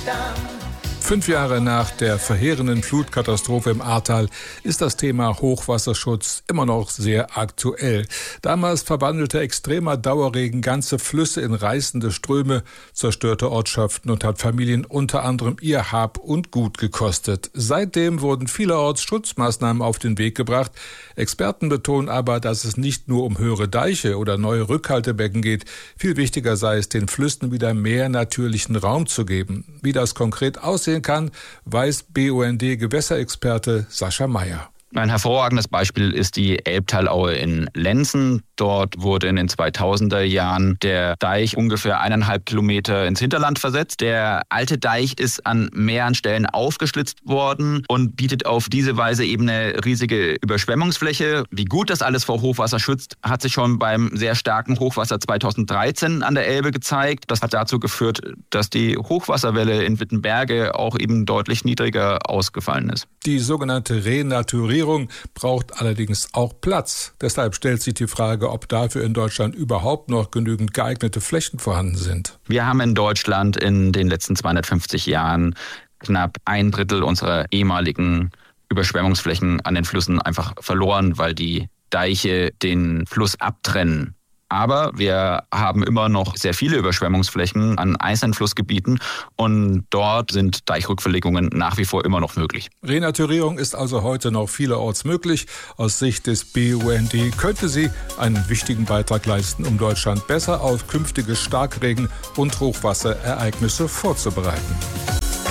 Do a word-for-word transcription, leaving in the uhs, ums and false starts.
Fünf Jahre nach der verheerenden Flutkatastrophe im Ahrtal ist das Thema Hochwasserschutz immer noch sehr aktuell. Damals verwandelte extremer Dauerregen ganze Flüsse in reißende Ströme, zerstörte Ortschaften und hat Familien unter anderem ihr Hab und Gut gekostet. Seitdem wurden vielerorts Schutzmaßnahmen auf den Weg gebracht. Experten betonen aber, dass es nicht nur um höhere Deiche oder neue Rückhaltebecken geht. Viel wichtiger sei es, den Flüssen wieder mehr natürlichen Raum zu geben. Wie das konkret aussehen kann, weiß B U N D-Gewässerexperte Sascha Meyer. Ein hervorragendes Beispiel ist die Elbtalaue in Lenzen. Dort wurde in den zweitausender Jahren der Deich ungefähr eineinhalb Kilometer ins Hinterland versetzt. Der alte Deich ist an mehreren Stellen aufgeschlitzt worden und bietet auf diese Weise eben eine riesige Überschwemmungsfläche. Wie gut das alles vor Hochwasser schützt, hat sich schon beim sehr starken Hochwasser zweitausenddreizehn an der Elbe gezeigt. Das hat dazu geführt, dass die Hochwasserwelle in Wittenberge auch eben deutlich niedriger ausgefallen ist. Die sogenannte Renaturierung braucht allerdings auch Platz. Deshalb stellt sich die Frage, ob dafür in Deutschland überhaupt noch genügend geeignete Flächen vorhanden sind. Wir haben in Deutschland in den letzten zweihundertfünfzig Jahren knapp ein Drittel unserer ehemaligen Überschwemmungsflächen an den Flüssen einfach verloren, weil die Deiche den Fluss abtrennen. Aber wir haben immer noch sehr viele Überschwemmungsflächen an einzelnen Flussgebieten und dort sind Deichrückverlegungen nach wie vor immer noch möglich. Renaturierung ist also heute noch vielerorts möglich. Aus Sicht des B U N D könnte sie einen wichtigen Beitrag leisten, um Deutschland besser auf künftige Starkregen- und Hochwasserereignisse vorzubereiten.